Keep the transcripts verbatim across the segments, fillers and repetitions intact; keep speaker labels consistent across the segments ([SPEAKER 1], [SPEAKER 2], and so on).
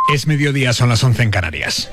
[SPEAKER 1] Es mediodía, son las once en Canarias.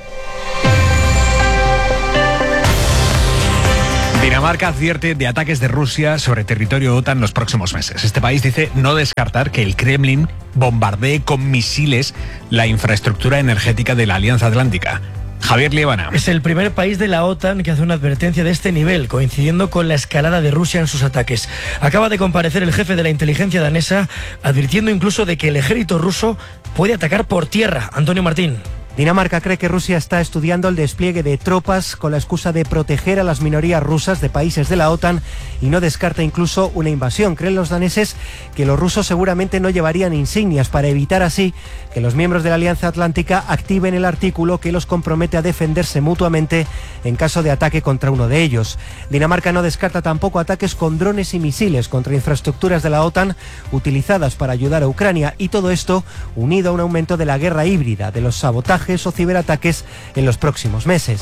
[SPEAKER 1] Dinamarca advierte de ataques de Rusia sobre territorio OTAN los próximos meses. Este país dice no descartar que el Kremlin bombardee con misiles la infraestructura energética de la Alianza Atlántica. Javier Liébana.
[SPEAKER 2] Es el primer país de la OTAN que hace una advertencia de este nivel, coincidiendo con la escalada de Rusia en sus ataques. Acaba de comparecer el jefe de la inteligencia danesa, advirtiendo incluso de que el ejército ruso puede atacar por tierra. Antonio Martín.
[SPEAKER 3] Dinamarca cree que Rusia está estudiando el despliegue de tropas con la excusa de proteger a las minorías rusas de países de la OTAN y no descarta incluso una invasión. Creen los daneses que los rusos seguramente no llevarían insignias para evitar así que los miembros de la Alianza Atlántica activen el artículo que los compromete a defenderse mutuamente en caso de ataque contra uno de ellos. Dinamarca no descarta tampoco ataques con drones y misiles contra infraestructuras de la OTAN utilizadas para ayudar a Ucrania, y todo esto unido a un aumento de la guerra híbrida, de los sabotajes o ciberataques en los próximos meses.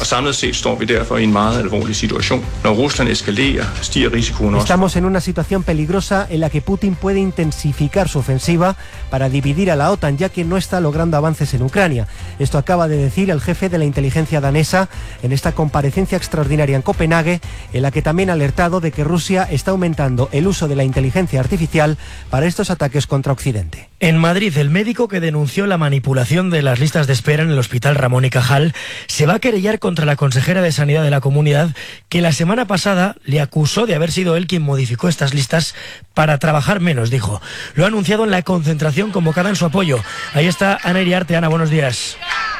[SPEAKER 3] Estamos en una situación peligrosa en la que Putin puede intensificar su ofensiva para dividir a la OTAN, ya que no está logrando avances en Ucrania. Esto acaba de decir el jefe de la inteligencia danesa en esta comparecencia extraordinaria en Copenhague, en la que también ha alertado de que Rusia está aumentando el uso de la inteligencia artificial para estos ataques contra Occidente.
[SPEAKER 2] En Madrid, el médico que denunció la manipulación de las listas de espera en el Hospital Ramón y Cajal se va a querellar contra la consejera de Sanidad de la comunidad, que la semana pasada le acusó de haber sido él quien modificó estas listas para trabajar menos, dijo. Lo ha anunciado en la concentración convocada en su apoyo. Ahí está Ana Iriarte. Ana, buenos días.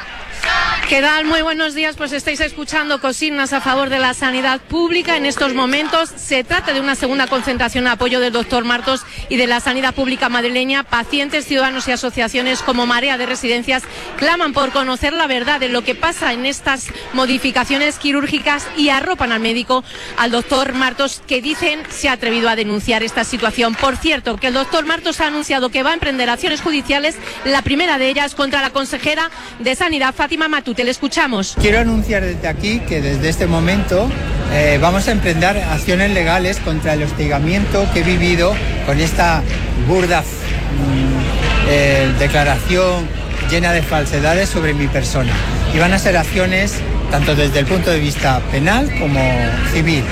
[SPEAKER 4] ¿Qué tal? Muy buenos días. Pues estáis escuchando consignas a favor de la sanidad pública. En estos momentos se trata de una segunda concentración a apoyo del doctor Martos y de la sanidad pública madrileña. Pacientes, ciudadanos y asociaciones como Marea de Residencias claman por conocer la verdad de lo que pasa en estas modificaciones quirúrgicas y arropan al médico, al doctor Martos, que dicen se ha atrevido a denunciar esta situación. Por cierto, que el doctor Martos ha anunciado que va a emprender acciones judiciales, la primera de ellas contra la consejera de Sanidad, Fátima Matute. Le escuchamos.
[SPEAKER 5] Quiero anunciar desde aquí que desde este momento eh, vamos a emprender acciones legales contra el hostigamiento que he vivido con esta burda mm, eh, declaración llena de falsedades sobre mi persona. Y van a ser acciones tanto desde el punto de vista penal como civil.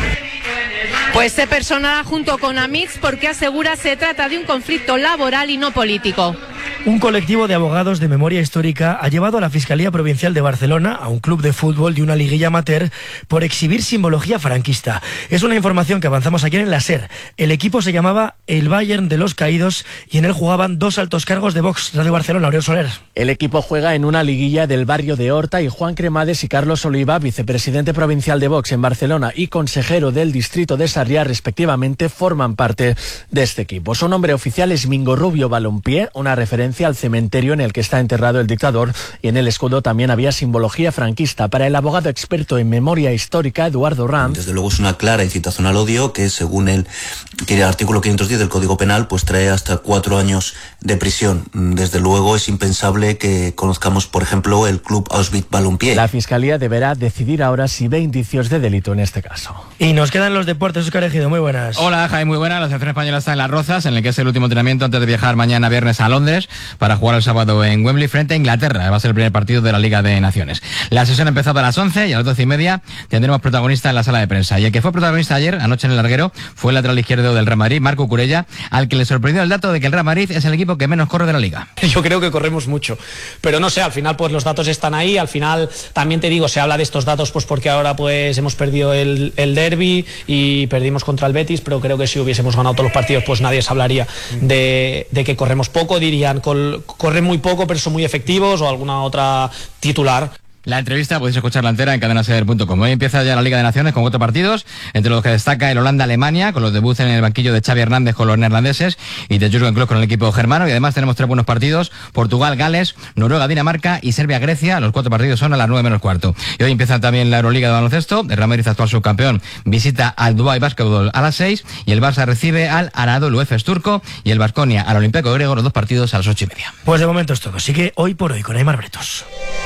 [SPEAKER 4] Pues se personará junto con Amix porque asegura se trata de un conflicto laboral y no político.
[SPEAKER 2] Un colectivo de abogados de memoria histórica ha llevado a la Fiscalía Provincial de Barcelona a un club de fútbol y una liguilla amateur por exhibir simbología franquista. Es una información que avanzamos ayer en la SER. El equipo se llamaba el Bayern de los Caídos y en él jugaban dos altos cargos de Vox. Radio Barcelona, Oriol Soler.
[SPEAKER 6] El equipo juega en una liguilla del barrio de Horta y Juan Cremades y Carlos Oliva, vicepresidente provincial de Vox en Barcelona y consejero del distrito de Sarriá, respectivamente, forman parte de este equipo. Su nombre oficial es Mingo Rubio Balompié, una referencia al cementerio en el que está enterrado el dictador, y en el escudo también había simbología franquista. Para el abogado experto en memoria histórica, Eduardo Ranz,
[SPEAKER 7] desde luego es una clara incitación al odio que, según el, que el artículo quinientos diez del Código Penal, pues trae hasta cuatro años de prisión. Desde luego es impensable que conozcamos, por ejemplo, el club Auschwitz-Balompié.
[SPEAKER 6] La Fiscalía deberá decidir ahora si ve indicios de delito en este caso.
[SPEAKER 2] Y nos quedan los deportes. Óscar Ejido, muy buenas.
[SPEAKER 8] Hola, Jaime, muy buenas. La selección española está en Las Rozas, en el que es el último entrenamiento antes de viajar mañana viernes a Londres para jugar el sábado en Wembley frente a Inglaterra. Va a ser el primer partido de la Liga de Naciones. La sesión ha empezado a las once y a las doce y media tendremos protagonista en la sala de prensa. Y el que fue protagonista ayer, anoche en el larguero, fue el lateral izquierdo del Real Madrid, Marco Curella, al que le sorprendió el dato de que el Real Madrid es el equipo que menos corre de la Liga.
[SPEAKER 9] Yo creo que corremos mucho, pero no sé, al final pues los datos están ahí. Al final también te digo, se habla de estos datos pues porque ahora pues hemos perdido el, el derbi y perdimos contra el Betis, pero creo que si hubiésemos ganado todos los partidos pues nadie se hablaría de, de que corremos poco. Dirían, col, corren muy poco pero son muy efectivos, o alguna otra titular.
[SPEAKER 8] La entrevista podéis escucharla entera en cadena ser punto com. Hoy empieza ya la Liga de Naciones con cuatro partidos, entre los que destaca el Holanda-Alemania, con los debuts en el banquillo de Xavi Hernández con los neerlandeses y de Jürgen Klopp con el equipo germano. Y además tenemos tres buenos partidos: Portugal-Gales, Noruega-Dinamarca y Serbia-Grecia. Los cuatro partidos son a las nueve menos cuarto. Y hoy empieza también la Euroliga de baloncesto. El Real Madrid, actual subcampeón, visita al Dubai Basketball a las seis y el Barça recibe al Anadolu Efes turco y el Baskonia al Olympiacos griego, los dos partidos a las ocho y media.
[SPEAKER 2] Pues de momento es todo. Sigue Hoy por Hoy con Aimar Bretos.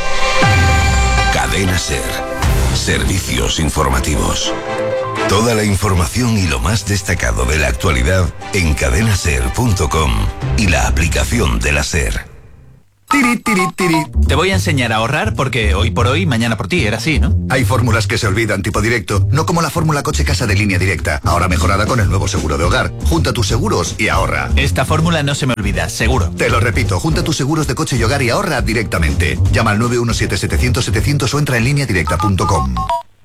[SPEAKER 10] Cadena SER. Servicios informativos. Toda la información y lo más destacado de la actualidad en cadena ser punto com y la aplicación de la SER.
[SPEAKER 11] Tiri, tiri, tiri. Te voy a enseñar a ahorrar porque hoy por hoy, mañana por ti, era así, ¿no?
[SPEAKER 12] Hay fórmulas que se olvidan tipo directo, no como la fórmula coche-casa de Línea Directa, ahora mejorada con el nuevo seguro de hogar. Junta tus seguros y ahorra.
[SPEAKER 11] Esta fórmula no se me olvida, seguro.
[SPEAKER 12] Te lo repito, junta tus seguros de coche y hogar y ahorra directamente. Llama al nueve uno siete, setecientos, setecientos o entra en línea directa punto com.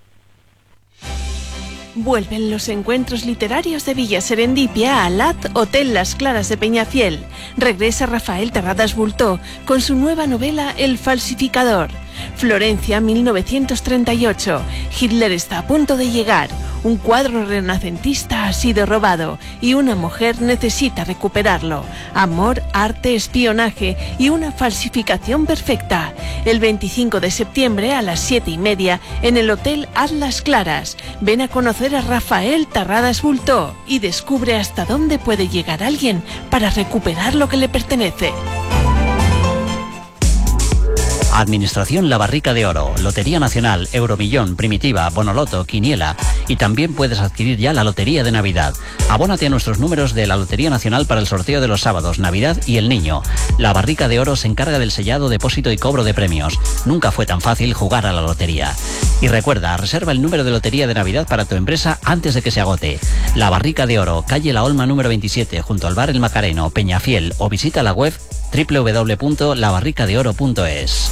[SPEAKER 13] Vuelven los encuentros literarios de Villa Serendipia al A T Hotel Las Claras de Peñafiel. Regresa Rafael Terradas Bultó con su nueva novela El falsificador. Florencia, mil novecientos treinta y ocho. Hitler está a punto de llegar. Un cuadro renacentista ha sido robado y una mujer necesita recuperarlo. Amor, arte, espionaje y una falsificación perfecta. El veinticinco de septiembre a las siete y media en el Hotel Haz Las Claras. Ven a conocer a Rafael Terradas Bultó y descubre hasta dónde puede llegar alguien para recuperar lo que le pertenece.
[SPEAKER 14] Administración La Barrica de Oro, Lotería Nacional, Euromillón, Primitiva, Bonoloto, Quiniela y también puedes adquirir ya la Lotería de Navidad. Abónate a nuestros números de la Lotería Nacional para el sorteo de los sábados, Navidad y el Niño. La Barrica de Oro se encarga del sellado, depósito y cobro de premios. Nunca fue tan fácil jugar a la lotería. Y recuerda, reserva el número de Lotería de Navidad para tu empresa antes de que se agote. La Barrica de Oro, calle La Olma número veintisiete, junto al bar El Macareno, Peñafiel, o visita la web doble u doble u doble u punto la barrica de oro punto es.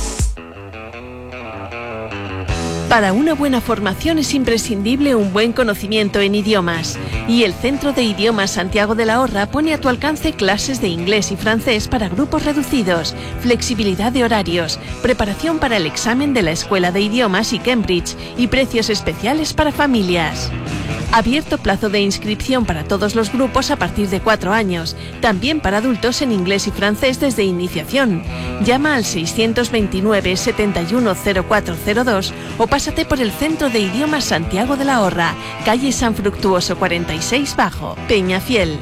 [SPEAKER 13] Para una buena formación es imprescindible un buen conocimiento en idiomas. Y el Centro de Idiomas Santiago de la Horra pone a tu alcance clases de inglés y francés para grupos reducidos, flexibilidad de horarios, preparación para el examen de la Escuela de Idiomas y Cambridge y precios especiales para familias. Abierto plazo de inscripción para todos los grupos a partir de cuatro años, también para adultos en inglés y francés desde iniciación. Llama al seiscientos veintinueve, setenta y uno, cero cuatro cero dos o pásate por el Centro de Idiomas Santiago de la Horra, calle San Fructuoso cuarenta y seis Bajo, Peñafiel.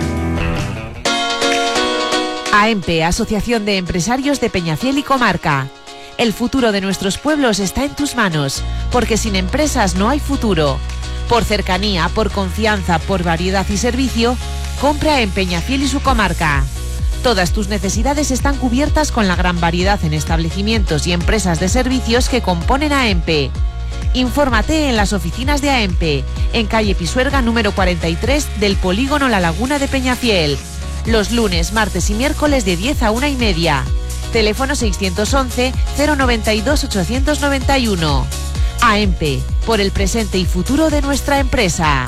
[SPEAKER 15] A E M P E, Asociación de Empresarios de Peñafiel y Comarca. El futuro de nuestros pueblos está en tus manos, porque sin empresas no hay futuro. Por cercanía, por confianza, por variedad y servicio, compra en Peñafiel y su comarca. Todas tus necesidades están cubiertas con la gran variedad en establecimientos y empresas de servicios que componen a E M P E. Infórmate en las oficinas de A E M P E, en calle Pisuerga número cuarenta y tres del Polígono La Laguna de Peñafiel. Los lunes, martes y miércoles de diez a una y media. Teléfono seiscientos once, cero noventa y dos, ochocientos noventa y uno. A E M P E, por el presente y futuro de nuestra empresa.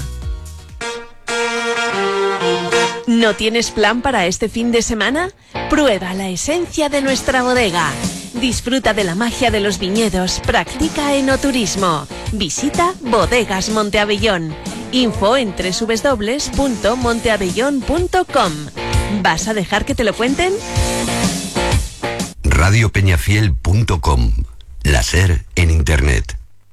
[SPEAKER 13] ¿No tienes plan para este fin de semana? Prueba la esencia de nuestra bodega. Disfruta de la magia de los viñedos, practica enoturismo. Visita Bodegas Monteabellón. Info en doble u doble u doble u punto monteabellón punto com. ¿Vas a dejar que te lo cuenten?
[SPEAKER 10] radio peñafiel punto com. La SER en Internet.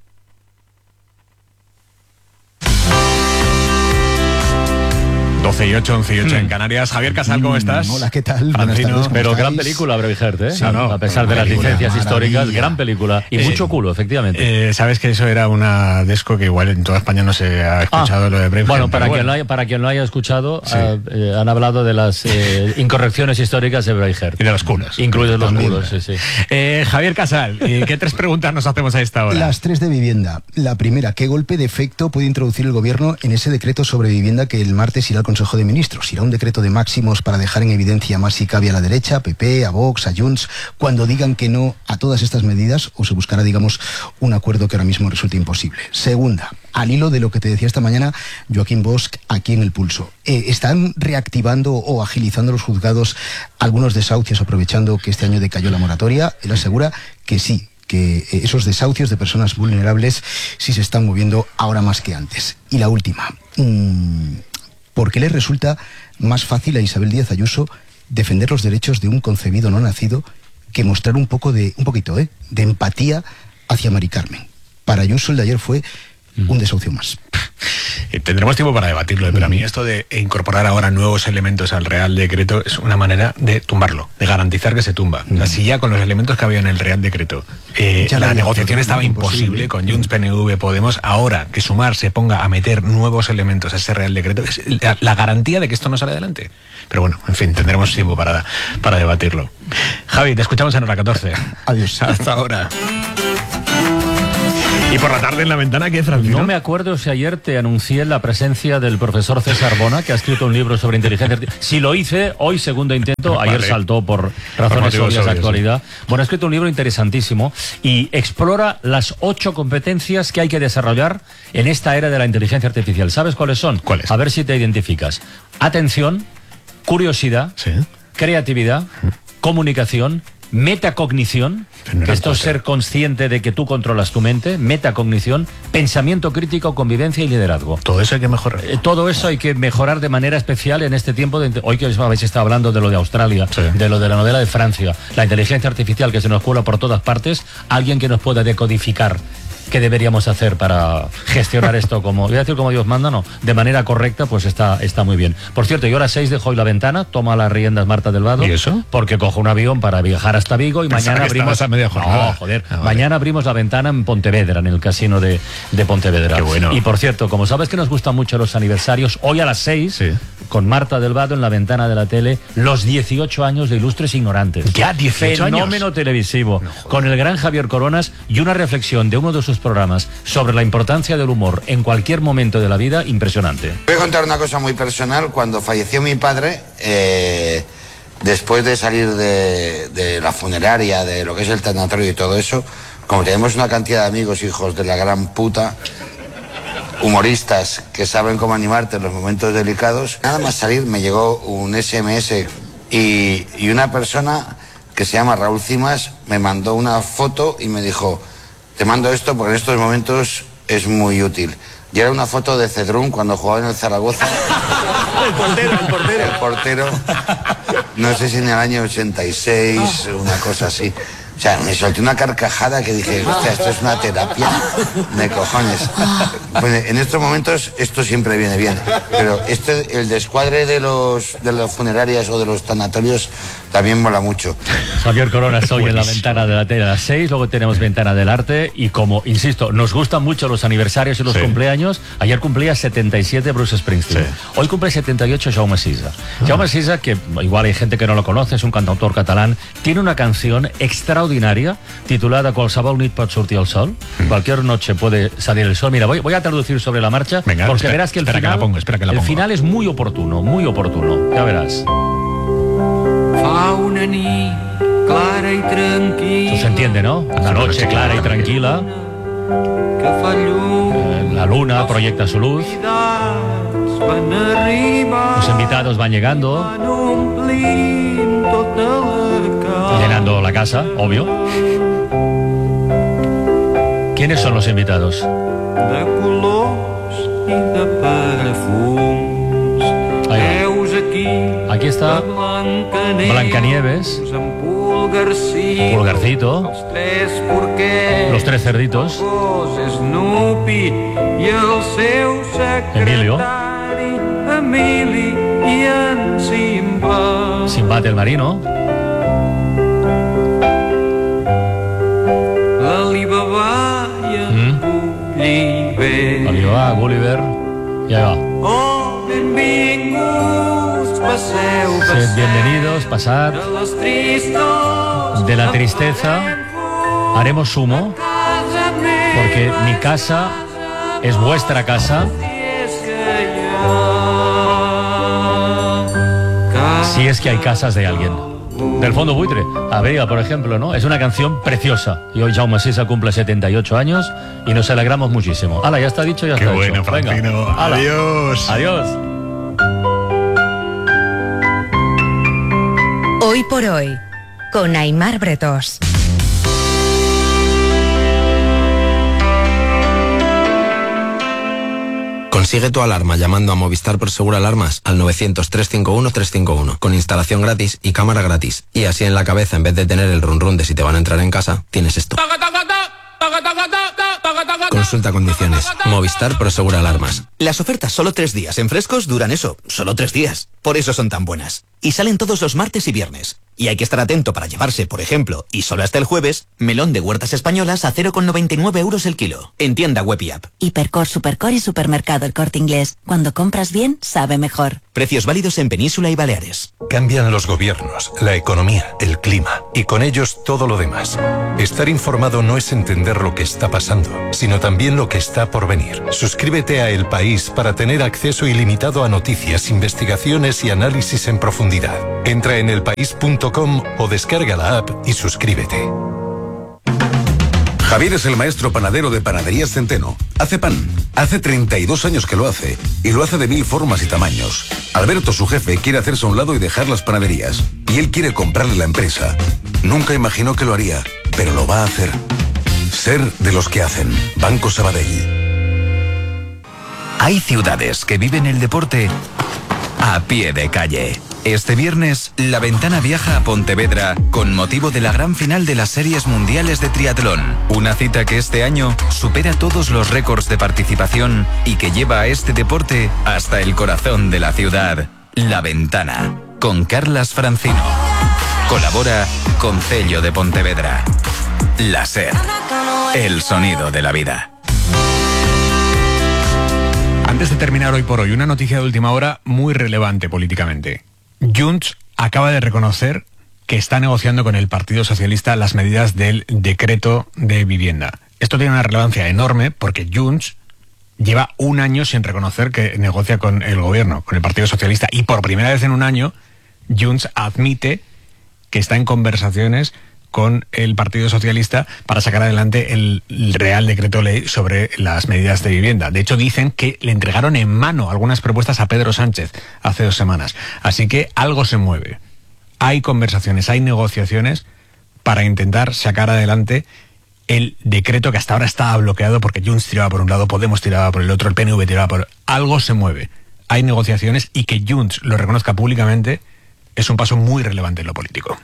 [SPEAKER 1] doce y ocho, once y ocho en Canarias. Javier Casal, ¿cómo estás?
[SPEAKER 16] Hola, ¿qué tal?
[SPEAKER 1] Buenas tardes,
[SPEAKER 17] Pero
[SPEAKER 16] estáis?
[SPEAKER 17] gran película, Braveheart, ¿eh?
[SPEAKER 16] Sí,
[SPEAKER 17] a,
[SPEAKER 16] no,
[SPEAKER 17] a pesar de las
[SPEAKER 16] película,
[SPEAKER 17] licencias
[SPEAKER 16] maravilla.
[SPEAKER 17] históricas, gran película. Y
[SPEAKER 1] Eh,
[SPEAKER 17] mucho culo, efectivamente.
[SPEAKER 1] Eh, Sabes que eso era una desco que igual en toda España no se ha escuchado,
[SPEAKER 17] Ah,
[SPEAKER 1] lo de Braveheart.
[SPEAKER 17] Bueno, para
[SPEAKER 1] pero
[SPEAKER 17] quien, Lo haya, para quien lo haya escuchado,
[SPEAKER 1] Sí.
[SPEAKER 17] ah, eh, han hablado de las eh, incorrecciones históricas de Braveheart.
[SPEAKER 1] Y de los culos.
[SPEAKER 17] Incluidos los
[SPEAKER 16] También.
[SPEAKER 17] culos, sí, sí.
[SPEAKER 1] Eh, Javier Casal, eh, ¿qué tres preguntas nos hacemos a esta hora?
[SPEAKER 16] Las tres de vivienda. La primera, ¿qué golpe de efecto puede introducir el gobierno en ese decreto sobre vivienda que el martes irá al Consejo de Ministros? ¿Irá un decreto de máximos para dejar en evidencia más si cabe a la derecha, a P P, a Vox, a Junts, cuando digan que no a todas estas medidas, o se buscará, digamos, un acuerdo que ahora mismo resulta imposible? Segunda, al hilo de lo que te decía esta mañana Joaquín Bosch aquí en El Pulso, eh, ¿están reactivando o agilizando los juzgados algunos desahucios aprovechando que este año decayó la moratoria? Él asegura que sí, que esos desahucios de personas vulnerables sí se están moviendo ahora más que antes. Y la última, mmm, ¿por qué le resulta más fácil a Isabel Díaz Ayuso defender los derechos de un concebido no nacido que mostrar un poco de, un poquito, ¿eh? de empatía hacia Mari Carmen? Para Ayuso el de ayer fue un desahucio más.
[SPEAKER 1] Tendremos tiempo para debatirlo, pero a mí esto de incorporar ahora nuevos elementos al Real Decreto es una manera de tumbarlo, de garantizar que se tumba. O sea, si ya con los elementos que había en el Real Decreto eh, la
[SPEAKER 16] la
[SPEAKER 1] negociación estaba imposible con Junts, P N V, Podemos, ahora que Sumar se ponga a meter nuevos elementos a ese Real Decreto es la, la garantía de que esto no sale adelante. Pero bueno, en fin, tendremos tiempo para, para debatirlo. Javi, te escuchamos en hora catorce.
[SPEAKER 16] Adiós.
[SPEAKER 1] Hasta ahora. Y por la tarde en la ventana, ¿qué, Francisco?
[SPEAKER 17] No me acuerdo si ayer te anuncié la presencia del profesor César Bona, que ha escrito un libro sobre inteligencia artificial. Si lo hice, hoy segundo intento,
[SPEAKER 1] vale.
[SPEAKER 17] Ayer saltó por razones
[SPEAKER 1] por
[SPEAKER 17] obvias de actualidad.
[SPEAKER 1] Sí.
[SPEAKER 17] Bueno, ha escrito un libro interesantísimo y explora las ocho competencias que hay que desarrollar en esta era de la inteligencia artificial. ¿Sabes cuáles son?
[SPEAKER 1] ¿Cuáles?
[SPEAKER 17] A ver si te identificas. Atención, curiosidad,
[SPEAKER 1] sí.
[SPEAKER 17] creatividad, comunicación, metacognición,
[SPEAKER 1] no
[SPEAKER 17] que esto es
[SPEAKER 1] cosa.
[SPEAKER 17] ser consciente de que tú controlas tu mente, metacognición, pensamiento crítico, convivencia y liderazgo.
[SPEAKER 1] Todo eso hay que mejorar.
[SPEAKER 17] Eh, todo eso hay que mejorar de manera especial en este tiempo. De, hoy que habéis estado hablando de lo de Australia,
[SPEAKER 1] sí.
[SPEAKER 17] de lo de la novela de Francia, la inteligencia artificial que se nos cuela por todas partes, alguien que nos pueda decodificar qué deberíamos hacer para gestionar esto como, voy a decir como Dios manda, no, de manera correcta, pues está, está muy bien. Por cierto, yo a las seis dejo hoy la ventana, toma las riendas Marta del Vado.
[SPEAKER 1] ¿Y eso?
[SPEAKER 17] Porque cojo un avión para viajar hasta Vigo y
[SPEAKER 1] Pensaba
[SPEAKER 17] mañana
[SPEAKER 1] que
[SPEAKER 17] abrimos...
[SPEAKER 1] estabas a media jornada.
[SPEAKER 17] No, joder,
[SPEAKER 1] Ah, vale.
[SPEAKER 17] mañana abrimos la ventana en Pontevedra, en el casino de, de Pontevedra.
[SPEAKER 1] Qué bueno.
[SPEAKER 17] Y por cierto, como sabes que nos gustan mucho los aniversarios, hoy a las seis,
[SPEAKER 1] Sí.
[SPEAKER 17] con Marta del Vado en la ventana de la tele, los dieciocho años de Ilustres Ignorantes.
[SPEAKER 1] Ya, dieciocho años.
[SPEAKER 17] Fenómeno televisivo,
[SPEAKER 1] No,
[SPEAKER 17] con el gran Javier Coronas y una reflexión de uno de sus programas sobre la importancia del humor en cualquier momento de la vida, impresionante.
[SPEAKER 18] Voy a contar una cosa muy personal. Cuando falleció mi padre, eh, después de salir de, de la funeraria, de lo que es el tanatorio y todo eso, como tenemos una cantidad de amigos, hijos de la gran puta, humoristas que saben cómo animarte en los momentos delicados, nada más salir me llegó un ese eme ese y, y una persona que se llama Raúl Cimas me mandó una foto y me dijo: te mando esto porque en estos momentos es muy útil. Y era una foto de Cedrún cuando jugaba en el Zaragoza.
[SPEAKER 3] El portero, el portero.
[SPEAKER 18] El portero, no sé si en el año ochenta y seis, una cosa así. O sea, me solté una carcajada que dije, hostia, esto es una terapia de cojones. Pues en estos momentos esto siempre viene bien, pero este, el descuadre de los de las funerarias o de los tanatorios también mola mucho.
[SPEAKER 17] Javier Coronas hoy en la
[SPEAKER 1] Buenísimo.
[SPEAKER 17] ventana de la tele a las seis, luego tenemos ventana del arte y como, insisto, nos gustan mucho los aniversarios y los
[SPEAKER 1] Sí.
[SPEAKER 17] cumpleaños, ayer cumplía setenta y siete Bruce Springsteen,
[SPEAKER 1] Sí.
[SPEAKER 17] hoy cumple setenta y ocho Jaume Sisa. Ah. Jaume Sisa, que igual hay gente que no lo conoce, es un cantautor catalán, tiene una canción extraordinaria titulada Qualsevol nit pot sortir el sol, mm. cualquier noche puede salir el sol. Mira, voy, voy a traducir sobre la marcha,
[SPEAKER 1] Venga,
[SPEAKER 17] porque
[SPEAKER 1] espera,
[SPEAKER 17] verás que el
[SPEAKER 1] espera
[SPEAKER 17] final,
[SPEAKER 1] que la pongo, espera que la
[SPEAKER 17] el
[SPEAKER 1] pongo.
[SPEAKER 17] final es muy oportuno, muy oportuno, ya verás.
[SPEAKER 19] Fa una nit clara i tranquil·la.
[SPEAKER 17] Se entiende, ¿no? Una noche clara y tranquila.
[SPEAKER 19] Que fa llum.
[SPEAKER 17] Eh, La luna proyecta su luz.
[SPEAKER 19] Van arribar.
[SPEAKER 17] Los invitados van llegando,
[SPEAKER 19] Van omplint tota la casa.
[SPEAKER 17] llenando la casa, obvio. ¿Quiénes son los invitados?
[SPEAKER 19] De colors i de perfums.
[SPEAKER 17] Ahí va.
[SPEAKER 19] Heus aquí.
[SPEAKER 17] Aquí está
[SPEAKER 19] Blancanieves.
[SPEAKER 17] Blancanieves,
[SPEAKER 19] En Pulgarcito.
[SPEAKER 17] Pulgarcito,
[SPEAKER 19] Els tres porquets.
[SPEAKER 17] los tres cerditos,
[SPEAKER 19] Gos Snoopy i el seu
[SPEAKER 17] Emilio,
[SPEAKER 19] secretari Emili i en Simba.
[SPEAKER 17] Sinbad el marino,
[SPEAKER 19] L'Alibaba i en Gulliver.
[SPEAKER 17] Alibaba, Gulliver, y ahí va.
[SPEAKER 19] Oh, benvinguts, passeu,
[SPEAKER 17] Sed
[SPEAKER 19] passeu.
[SPEAKER 17] bienvenidos, pasad.
[SPEAKER 19] De les tristos
[SPEAKER 17] De la tristeza haremos sumo, porque mi casa es vuestra casa. Si es que hay casas de alguien. Del Fondo Buitre, Averia, por ejemplo, ¿no? Es una canción preciosa. Y hoy Jaume Sisa cumple setenta y ocho años y nos alegramos muchísimo. Hala, ya está dicho, ya
[SPEAKER 1] Qué
[SPEAKER 17] está
[SPEAKER 1] bueno,
[SPEAKER 17] hecho. Venga.
[SPEAKER 1] Francino.
[SPEAKER 17] Hala.
[SPEAKER 1] Adiós.
[SPEAKER 17] Adiós.
[SPEAKER 20] Hoy por hoy, con Aimar Bretos.
[SPEAKER 21] Consigue tu alarma llamando a Movistar por Seguro Alarmas al novecientos, trescientos cincuenta y uno, trescientos cincuenta y uno, con instalación gratis y cámara gratis. Y así en la cabeza, en vez de tener el run run de si te van a entrar en casa, tienes esto. Consulta condiciones. Movistar Prosegura Alarmas.
[SPEAKER 5] Las ofertas solo tres días en Frescos duran eso, solo tres días. Por eso son tan buenas. Y salen todos los martes y viernes. Y hay que estar atento para llevarse, por ejemplo, y solo hasta el jueves, melón de huertas españolas a cero coma noventa y nueve euros el kilo. En tienda web y app.
[SPEAKER 22] Hipercor, Supercor y Supermercado El Corte Inglés. Cuando compras bien, sabe mejor.
[SPEAKER 5] Precios válidos en Península y Baleares.
[SPEAKER 23] Cambian los gobiernos, la economía, el clima y con ellos todo lo demás. Estar informado no es entender lo que está pasando, sino también lo que está por venir. Suscríbete a El País para tener acceso ilimitado a noticias, investigaciones y análisis en profundidad. Entra en elpaís punto com o descarga la app y suscríbete.
[SPEAKER 10] Javier es el maestro panadero de Panaderías Centeno. Hace pan. Hace treinta y dos años que lo hace. Y lo hace de mil formas y tamaños. Alberto, su jefe, quiere hacerse a un lado y dejar las panaderías. Y él quiere comprarle la empresa. Nunca imaginó que lo haría, pero lo va a hacer. Ser de los que hacen. Banco Sabadell.
[SPEAKER 24] Hay ciudades que viven el deporte a pie de calle. Este viernes, La Ventana viaja a Pontevedra con motivo de la gran final de las Series Mundiales de Triatlón. Una cita que este año supera todos los récords de participación y que lleva a este deporte hasta el corazón de la ciudad. La Ventana, con Carlas Francino. Colabora con Cello de Pontevedra. La SER, el sonido de la vida.
[SPEAKER 1] Antes de terminar hoy por hoy, una noticia de última hora muy relevante políticamente. Junts acaba de reconocer que está negociando con el Partido Socialista las medidas del decreto de vivienda. Esto tiene una relevancia enorme porque Junts lleva un año sin reconocer que negocia con el gobierno, con el Partido Socialista, y por primera vez en un año Junts admite que está en conversaciones con el Partido Socialista para sacar adelante el Real Decreto Ley sobre las medidas de vivienda. De hecho, dicen que le entregaron en mano algunas propuestas a Pedro Sánchez hace dos semanas. Así que algo se mueve. Hay conversaciones, hay negociaciones para intentar sacar adelante el decreto que hasta ahora estaba bloqueado porque Junts tiraba por un lado, Podemos tiraba por el otro, el P N V tiraba por... Algo se mueve. Hay negociaciones y que Junts lo reconozca públicamente es un paso muy relevante en lo político.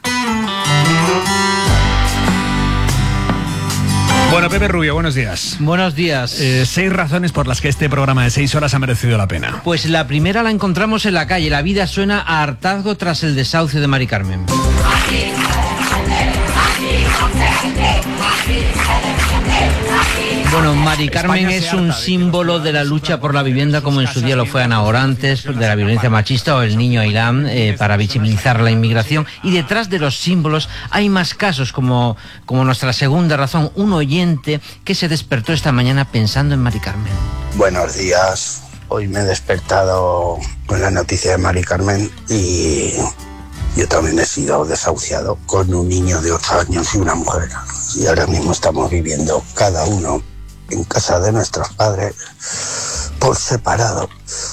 [SPEAKER 1] Bueno, Pepe Rubio, buenos días.
[SPEAKER 25] Buenos días.
[SPEAKER 1] Eh, seis razones por las que este programa de seis horas ha merecido la pena.
[SPEAKER 25] Pues la primera la encontramos en la calle. La vida suena a hartazgo tras el desahucio de Mari Carmen. Bueno, Mari Carmen es un símbolo de la lucha por la vivienda, como en su día lo fue Ana Orantes, de la violencia machista, o el niño Ailán, eh, para visibilizar la inmigración. Y detrás de los símbolos hay más casos, como, como nuestra segunda razón, un oyente que se despertó esta mañana pensando en Mari Carmen.
[SPEAKER 26] Buenos días. Hoy me he despertado con la noticia de Mari Carmen y yo también he sido desahuciado con un niño de ocho años y una mujer. Y ahora mismo estamos viviendo cada uno en casa de nuestros padres por separado,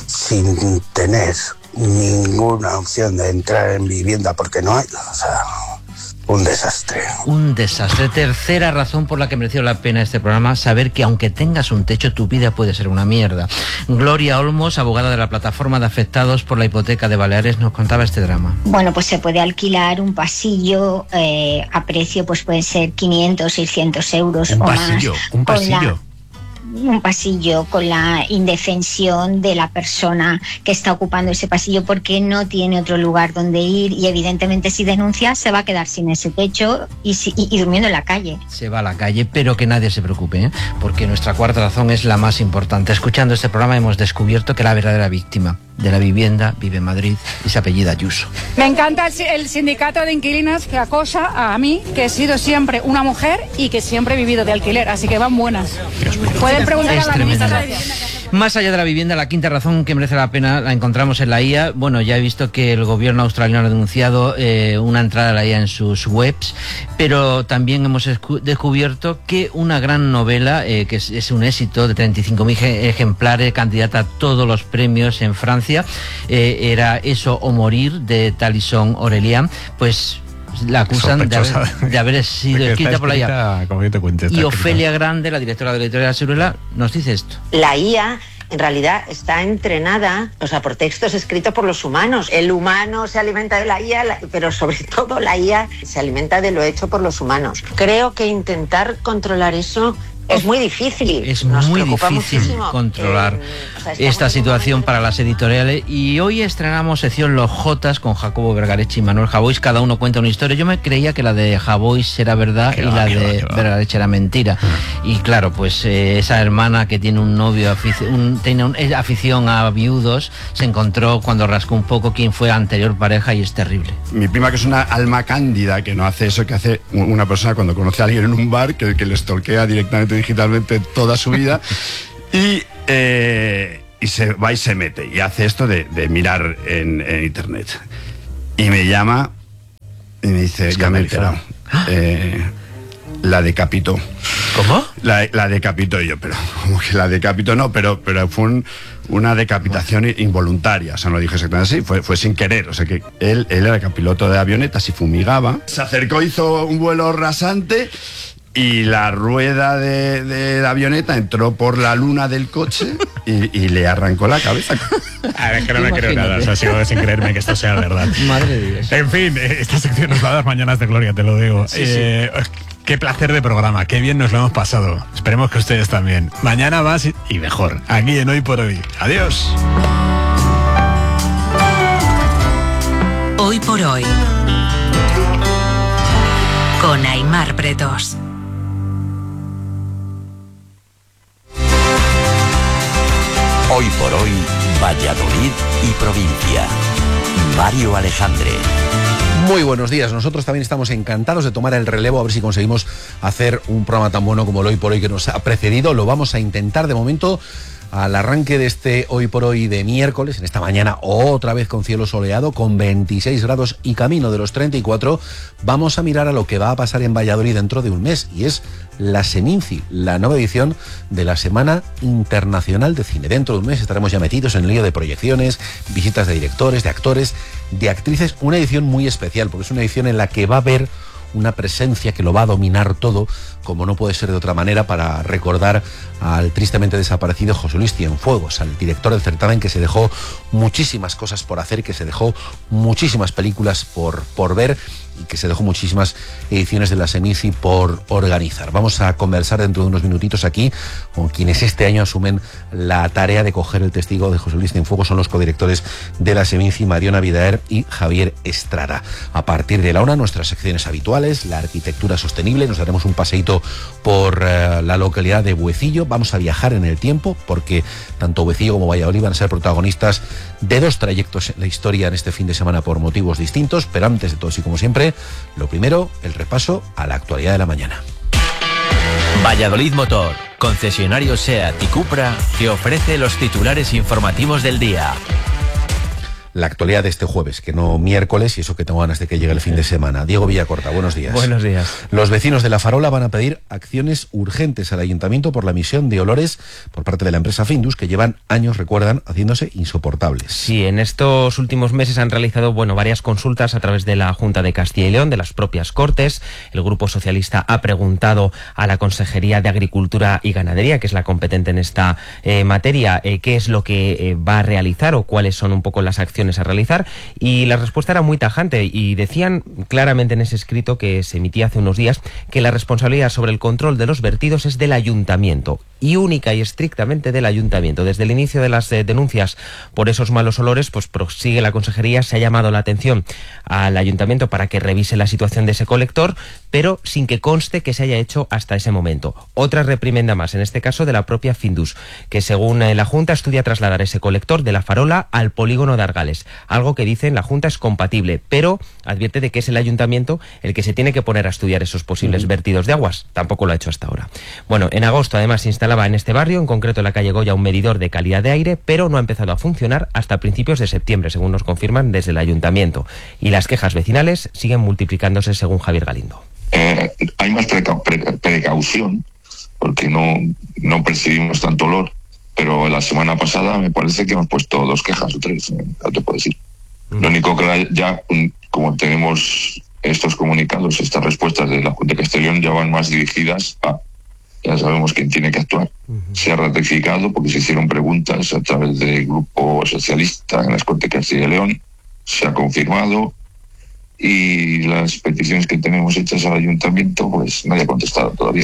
[SPEAKER 26] sin tener ninguna opción de entrar en vivienda porque no hay. O sea, un desastre.
[SPEAKER 25] Un desastre. Tercera razón por la que mereció la pena este programa, saber que aunque tengas un techo, tu vida puede ser una mierda. Gloria Olmos, abogada de la plataforma de afectados por la hipoteca de Baleares, nos contaba este drama.
[SPEAKER 27] Bueno, pues se puede alquilar un pasillo eh, a precio, pues pueden ser quinientos, seiscientos euros
[SPEAKER 1] un
[SPEAKER 27] o
[SPEAKER 1] pasillo,
[SPEAKER 27] más.
[SPEAKER 1] Un pasillo,
[SPEAKER 27] la... un pasillo con la indefensión de la persona que está ocupando ese pasillo porque no tiene otro lugar donde ir y evidentemente si denuncia se va a quedar sin ese techo y, si, y, y durmiendo en la calle.
[SPEAKER 25] Se va a la calle, pero que nadie se preocupe, ¿eh? Porque nuestra cuarta razón es la más importante. Escuchando este programa hemos descubierto que la verdadera víctima de la vivienda vive en Madrid y se apellida Ayuso.
[SPEAKER 28] Me encanta el, el sindicato de inquilinos que acosa a mí, que he sido siempre una mujer y que siempre he vivido de alquiler, así que van buenas. Pueden preguntar
[SPEAKER 25] es
[SPEAKER 28] a la ministra de Vivienda.
[SPEAKER 25] Más allá de la vivienda, la quinta razón que merece la pena la encontramos en la I A. Bueno, ya he visto que el gobierno australiano ha denunciado eh, una entrada a la I A en sus webs, pero también hemos descubierto que una gran novela, eh, que es, es un éxito de treinta y cinco mil ejemplares, candidata a todos los premios en Francia, eh, era Eso o Morir, de Talison Aurelian, pues la acusan de haber, de haber sido escrita por la I A. Y Ofelia Grande, la directora de la editorial Siruela, nos dice esto.
[SPEAKER 29] La I A en realidad está entrenada, o sea, por textos escritos por los humanos. El humano se alimenta de la I A, pero sobre todo la I A se alimenta de lo hecho por los humanos. Creo que intentar controlar eso es muy difícil.
[SPEAKER 25] Es
[SPEAKER 29] Nos
[SPEAKER 25] muy
[SPEAKER 29] preocupa
[SPEAKER 25] difícil
[SPEAKER 29] muchísimo.
[SPEAKER 25] controlar
[SPEAKER 29] Eh, o sea, estamos
[SPEAKER 25] esta
[SPEAKER 29] en un
[SPEAKER 25] situación para las editoriales. Y hoy estrenamos sección Los Jotas con Jacobo Vergareche y Manuel Javois. Cada uno cuenta una historia. Yo me creía que la de Javois era verdad
[SPEAKER 1] Qué
[SPEAKER 25] y
[SPEAKER 1] va,
[SPEAKER 25] la
[SPEAKER 1] qué va,
[SPEAKER 25] de
[SPEAKER 1] qué va.
[SPEAKER 25] Vergareche era mentira. Y claro, pues eh, esa hermana que tiene un novio, afici- un, tiene un- es afición a viudos, se encontró cuando rascó un poco quién fue la anterior pareja y es terrible.
[SPEAKER 2] Mi prima, que es una alma cándida, que no hace eso que hace una persona cuando conoce a alguien en un bar, que, que le stalkea directamente digitalmente toda su vida, y, eh, y se va y se mete, y hace esto de, de mirar en, en internet. Y me llama y me dice, ya me he enterado. Eh, la decapitó.
[SPEAKER 1] ¿Cómo?
[SPEAKER 2] La, la decapitó y yo, pero como que la decapitó, no, pero, pero fue un- una decapitación involuntaria, o sea, no lo dije exactamente así, fue, fue sin querer, o sea que él, él era piloto de avionetas y fumigaba. Se acercó, hizo un vuelo rasante y la rueda de, de la avioneta entró por la luna del coche y, y le arrancó la cabeza.
[SPEAKER 1] A ver, que no me creo nada, o sea, sigo sin creerme que esto sea verdad.
[SPEAKER 25] Madre de Dios.
[SPEAKER 1] En fin, eh, esta sección nos va a dar mañanas de gloria, te lo digo.
[SPEAKER 25] Sí,
[SPEAKER 1] Eh, Qué placer de programa, qué bien nos lo hemos pasado. Esperemos que ustedes también. Mañana más y- y mejor, aquí en Hoy por Hoy. Adiós.
[SPEAKER 20] Hoy por hoy. Con Aimar Bretos.
[SPEAKER 4] Hoy por hoy, Valladolid y provincia. Mario Alejandre.
[SPEAKER 6] Muy buenos días, nosotros también estamos encantados de tomar el relevo, a ver si conseguimos hacer un programa tan bueno como el Hoy por Hoy que nos ha precedido. Lo vamos a intentar de momento. Al arranque de este Hoy por Hoy de miércoles, en esta mañana otra vez con cielo soleado, con veintiséis grados y camino de los treinta y cuatro, vamos a mirar a lo que va a pasar en Valladolid dentro de un mes, y es la Seminci, la nueva edición de la Semana Internacional de Cine. Dentro de un mes estaremos ya metidos en el lío de proyecciones, visitas de directores, de actores, de actrices, una edición muy especial, porque es una edición en la que va a haber una presencia que lo va a dominar todo, como no puede ser de otra manera, para recordar al tristemente desaparecido José Luis Cienfuegos, al director del certamen, que se dejó muchísimas cosas por hacer, que se dejó muchísimas películas por, por ver y que se dejó muchísimas ediciones de la Seminci por organizar. Vamos a conversar dentro de unos minutitos aquí con quienes este año asumen la tarea de coger el testigo de José Luis Cienfuegos. Son los codirectores de la Seminci, Mariona Vidaer y Javier Estrada. A partir de la una, nuestras secciones habituales, la arquitectura sostenible, nos daremos un paseíto por uh, la localidad de Buecillo. Vamos a viajar en el tiempo, porque tanto Buecillo como Valladolid van a ser protagonistas de dos trayectos en la historia en este fin de semana por motivos distintos. Pero antes de todo, y como siempre, lo primero, el repaso a la actualidad de la mañana.
[SPEAKER 7] Valladolid Motor, concesionario SEAT y Cupra, que ofrece los titulares informativos del día.
[SPEAKER 6] La actualidad de este jueves, que no miércoles, y eso que tengo ganas de que llegue el fin de semana. Diego Villacorta, buenos días.
[SPEAKER 8] Buenos días.
[SPEAKER 6] Los vecinos de La Farola van a pedir acciones urgentes al ayuntamiento por la emisión de olores por parte de la empresa Findus, que llevan años, recuerdan, haciéndose insoportables.
[SPEAKER 8] Sí, en estos últimos meses han realizado bueno, varias consultas a través de la Junta de Castilla y León, de las propias Cortes. El Grupo Socialista ha preguntado a la Consejería de Agricultura y Ganadería, que es la competente en esta eh, materia, eh, qué es lo que eh, va a realizar o cuáles son un poco las acciones a realizar, y la respuesta era muy tajante y decían claramente en ese escrito que se emitía hace unos días que la responsabilidad sobre el control de los vertidos es del ayuntamiento, y única y estrictamente del ayuntamiento. Desde el inicio de las eh, denuncias por esos malos olores, pues prosigue la consejería, se ha llamado la atención al ayuntamiento para que revise la situación de ese colector, pero sin que conste que se haya hecho hasta ese momento. Otra reprimenda más, en este caso de la propia Findus, que según eh, la Junta estudia trasladar ese colector de La Farola al polígono de Argales, algo que dicen la Junta es compatible, pero advierte de que es el ayuntamiento el que se tiene que poner a estudiar esos posibles uh-huh. vertidos de aguas. Tampoco lo ha hecho hasta ahora. Bueno, en agosto además se instalaba en este barrio, en concreto en la calle Goya, un medidor de calidad de aire, pero no ha empezado a funcionar hasta principios de septiembre, según nos confirman desde el ayuntamiento. Y las quejas vecinales siguen multiplicándose, según Javier Galindo.
[SPEAKER 9] Eh, hay más preca- pre- precaución, porque no, no percibimos tanto olor, pero la semana pasada me parece que hemos puesto dos quejas o tres, eh, no te puedo decir. Mm. Lo único que ya, como tenemos estos comunicados, estas respuestas de la Junta de Castilla y León ya van más dirigidas a, ya sabemos quién tiene que actuar. Uh-huh. Se ha ratificado porque se hicieron preguntas a través del Grupo Socialista en las Cortes de Castilla y León, se ha confirmado, y las peticiones que tenemos hechas al ayuntamiento, pues nadie ha contestado todavía.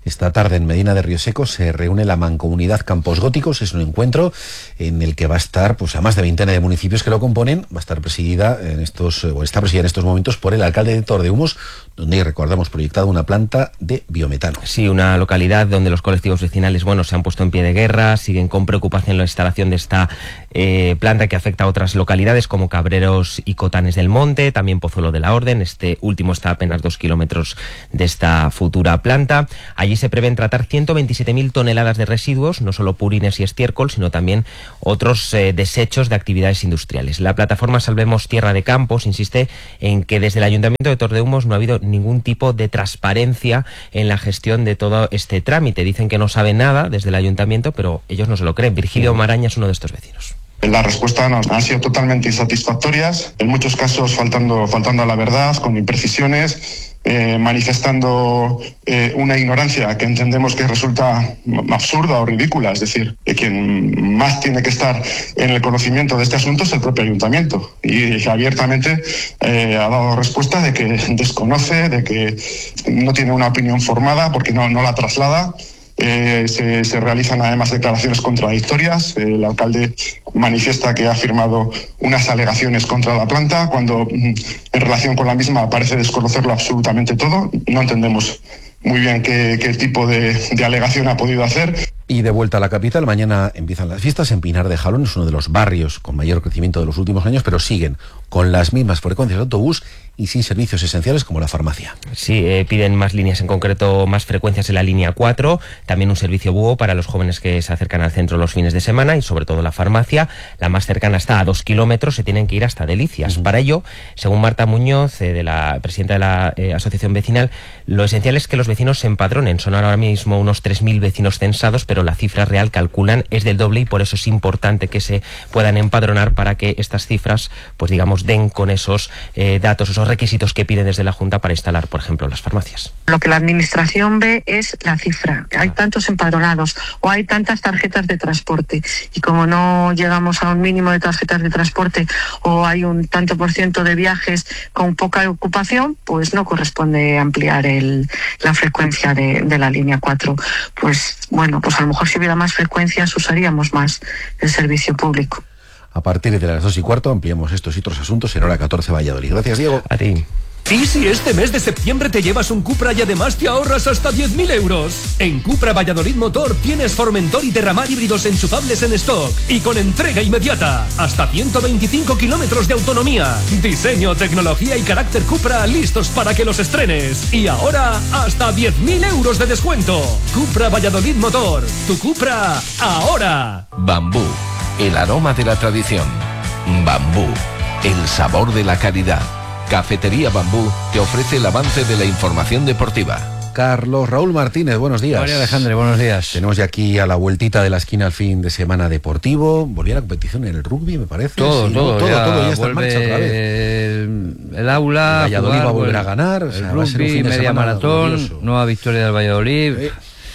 [SPEAKER 6] Esta tarde en Medina de Rioseco se reúne la Mancomunidad Campos Góticos. Es un encuentro en el que va a estar, pues, a más de veintena de municipios que lo componen. Va a estar presidida en estos, o está presidida en estos momentos por el alcalde de Tordeumos, donde, recordamos, proyectado una planta de biometano.
[SPEAKER 8] Sí, una localidad donde los colectivos vecinales, bueno, se han puesto en pie de guerra, siguen con preocupación la instalación de esta eh, planta que afecta a otras localidades como Cabreros y Cotanes del Monte, también Pozuelo de la Orden. Este último está a apenas dos kilómetros de esta futura planta. Allí se prevén tratar ciento veintisiete mil toneladas de residuos, no solo purines y estiércol, sino también otros eh, desechos de actividades industriales. La plataforma Salvemos Tierra de Campos insiste en que desde el Ayuntamiento de Tordeumos no ha habido ningún tipo de transparencia en la gestión de todo este trámite. Dicen que no saben nada desde el Ayuntamiento, pero ellos no se lo creen. Virgilio Maraña es uno de estos vecinos.
[SPEAKER 3] Las respuestas no, han sido totalmente insatisfactorias, en muchos casos faltando, faltando a la verdad, con imprecisiones, eh, manifestando eh, una ignorancia que entendemos que resulta absurda o ridícula. Es decir, que quien más tiene que estar en el conocimiento de este asunto es el propio ayuntamiento, y abiertamente eh, ha dado respuesta de que desconoce, de que no tiene una opinión formada porque no, no la traslada. Eh, se, se realizan además declaraciones contradictorias. El alcalde manifiesta que ha firmado unas alegaciones contra la planta cuando en relación con la misma parece desconocerlo absolutamente todo. No entendemos muy bien qué, qué tipo de, de alegación ha podido hacer.
[SPEAKER 6] Y de vuelta a la capital, mañana empiezan las fiestas en Pinar de Jalón. Es uno de los barrios con mayor crecimiento de los últimos años, pero siguen con las mismas frecuencias de autobús y sin servicios esenciales como la farmacia.
[SPEAKER 8] Sí, eh, piden más líneas, en concreto más frecuencias en la línea cuatro, también un servicio búho para los jóvenes que se acercan al centro los fines de semana y sobre todo la farmacia. La más cercana está a dos kilómetros, se tienen que ir hasta Delicias. Uh-huh. Para ello, según Marta Muñoz, eh, de la presidenta de la eh, asociación vecinal, lo esencial es que los vecinos se empadronen. Son ahora mismo unos tres mil vecinos censados, pero la cifra real, calculan, es del doble, y por eso es importante que se puedan empadronar para que estas cifras, pues digamos, den con esos eh, datos, esos requisitos que piden desde la Junta para instalar, por ejemplo, las farmacias.
[SPEAKER 11] Lo que la administración ve es la cifra. Hay tantos empadronados o hay tantas tarjetas de transporte, y como no llegamos a un mínimo de tarjetas de transporte o hay un tanto por ciento de viajes con poca ocupación, pues no corresponde ampliar el, la frecuencia de, de la línea cuatro. Pues bueno, pues a lo mejor si hubiera más frecuencias usaríamos más el servicio público.
[SPEAKER 6] A partir de las dos y cuarto ampliamos estos y otros asuntos en Hora catorce Valladolid. Gracias, Diego.
[SPEAKER 8] A ti.
[SPEAKER 12] Y si este mes de septiembre te llevas un Cupra y además te ahorras hasta diez mil euros. En Cupra Valladolid Motor tienes Formentor y Terramar híbridos enchufables en stock y con entrega inmediata. Hasta ciento veinticinco kilómetros de autonomía. Diseño, tecnología y carácter Cupra listos para que los estrenes. Y ahora hasta diez mil euros de descuento. Cupra Valladolid Motor. Tu Cupra ahora.
[SPEAKER 13] Bambú. El aroma de la tradición. Bambú. El sabor de la calidad. Cafetería Bambú te ofrece el avance de la información deportiva.
[SPEAKER 6] Carlos Raúl Martínez, buenos días.
[SPEAKER 14] María Alejandre, buenos días.
[SPEAKER 6] Tenemos ya aquí a la vueltita de la esquina al fin de semana deportivo. Volvió la competición en el rugby, me parece.
[SPEAKER 14] Todo,
[SPEAKER 6] sí,
[SPEAKER 14] todo,
[SPEAKER 6] todo,
[SPEAKER 14] ya
[SPEAKER 6] todo ya está en marcha otra vez.
[SPEAKER 14] El, el aula,
[SPEAKER 6] el Valladolid
[SPEAKER 14] jugar,
[SPEAKER 6] va a volver
[SPEAKER 14] el,
[SPEAKER 6] a ganar. O sea,
[SPEAKER 14] el
[SPEAKER 6] va a ser un
[SPEAKER 14] rugby,
[SPEAKER 6] fin de
[SPEAKER 14] media
[SPEAKER 6] semana
[SPEAKER 14] maratón,
[SPEAKER 6] glorioso.
[SPEAKER 14] Nueva victoria del Valladolid. Eh.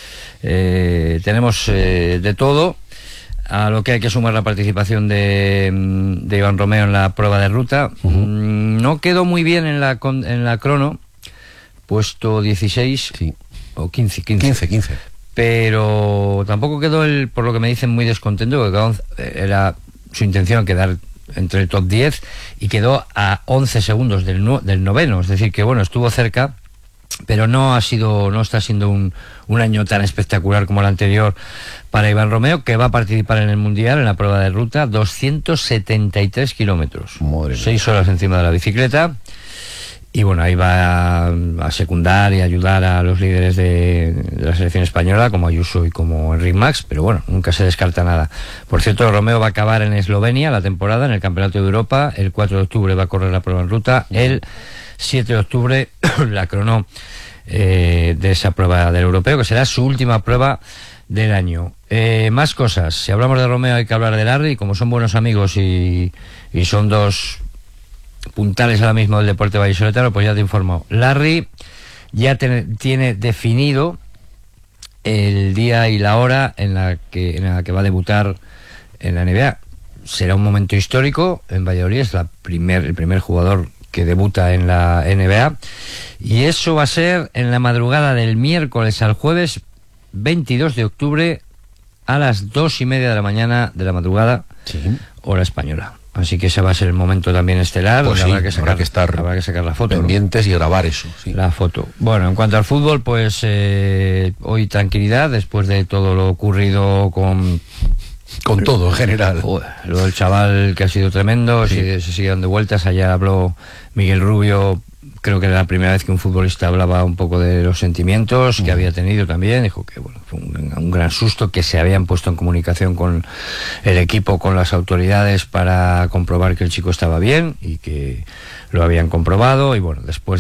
[SPEAKER 14] Eh, tenemos eh, de todo. A lo que hay que sumar la participación de, de Iván Romeo en la prueba de ruta. Uh-huh. No quedó muy bien en la en la crono, puesto dieciséis,
[SPEAKER 6] sí.
[SPEAKER 14] O quince, quince.
[SPEAKER 6] quince, quince.
[SPEAKER 14] Pero tampoco quedó, el, por lo que me dicen, muy descontento, porque era su intención quedar entre el top diez y quedó a once segundos del, no, del noveno. Es decir, que bueno, estuvo cerca, pero no ha sido, no está siendo un, un año tan espectacular como el anterior para Iván Romeo, que va a participar en el Mundial en la prueba de ruta, doscientos setenta y tres kilómetros, seis horas encima de la bicicleta, y bueno, ahí va a, a secundar y ayudar a los líderes de, de la selección española, como Ayuso y como Enric Max, pero bueno, nunca se descarta nada. Por cierto, Romeo va a acabar en Eslovenia la temporada, en el Campeonato de Europa, el cuatro de octubre va a correr la prueba en ruta, el siete de octubre la crono eh, de esa prueba del europeo, que será su última prueba del año. Eh, más cosas. Si hablamos de Romeo hay que hablar de Larry, como son buenos amigos y, y son dos puntales ahora mismo del deporte vallisoletano, pues ya te informo. Larry ya te, tiene definido el día y la hora en la que en la que va a debutar en la N B A. Será un momento histórico en Valladolid, es la primer, el primer jugador que debuta en la N B A. Y eso va a ser en la madrugada del miércoles al jueves veintidós de octubre a las dos y media de la mañana de la madrugada, sí, hora española. Así que ese va a ser el momento también estelar.
[SPEAKER 6] Pues sí,
[SPEAKER 14] habrá que sacar,
[SPEAKER 6] habrá que estar
[SPEAKER 14] habrá que sacar la foto,
[SPEAKER 6] pendientes, ¿no? Y grabar eso. Sí.
[SPEAKER 14] La foto. Bueno, en cuanto al fútbol, pues eh, hoy tranquilidad después de todo lo ocurrido con...
[SPEAKER 6] Con todo en general.
[SPEAKER 14] Lo del chaval, que ha sido tremendo, sí. se, se sigue dando vueltas. Allá habló Miguel Rubio, creo que era la primera vez que un futbolista hablaba un poco de los sentimientos que había tenido también. Dijo que bueno, fue un, un gran susto, que se habían puesto en comunicación con el equipo, con las autoridades, para comprobar que el chico estaba bien, y que lo habían comprobado. Y bueno, después